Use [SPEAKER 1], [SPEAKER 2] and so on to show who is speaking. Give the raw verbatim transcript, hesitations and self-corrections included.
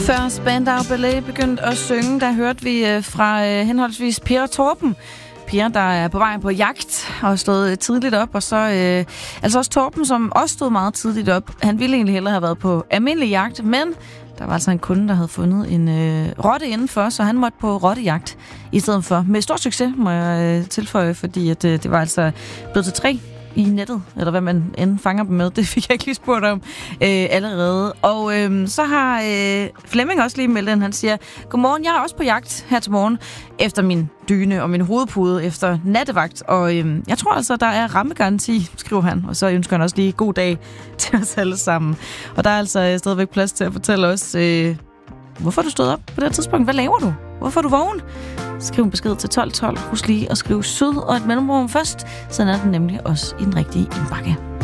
[SPEAKER 1] Før Spandau Ballet begyndte at synge, der hørte vi fra henholdsvis Per og Torben. Per, der er på vej på jagt og stået tidligt op, og så øh, altså også Torben, som også stod meget tidligt op. Han ville egentlig hellere have været på almindelig jagt, men der var altså en kunde, der havde fundet en øh, rotte indenfor, så han måtte på rottejagt i stedet for. Med stor succes, må jeg øh, tilføje, fordi at, øh, det var altså blevet til tre i nettet, eller hvad man end fanger dem med. Det fik jeg ikke lige spurgt om øh, allerede. Og øh, så har øh, Flemming også lige meldt ind. Han siger, godmorgen, jeg er også på jagt her til morgen efter min dyne og min hovedpude efter nattevagt. Og øh, jeg tror altså, der er rammegaranti, skriver han. Og så ønsker han også lige god dag til os alle sammen. Og der er altså stadigvæk plads til at fortælle os, øh, hvorfor du stod op på det tidspunkt. Hvad laver du? Hvorfor er du vågen? Skriv en besked til tolv tolv. Husk lige at skrive syd og et mellemrum først. Sådan er den nemlig også i den rigtige indbakke.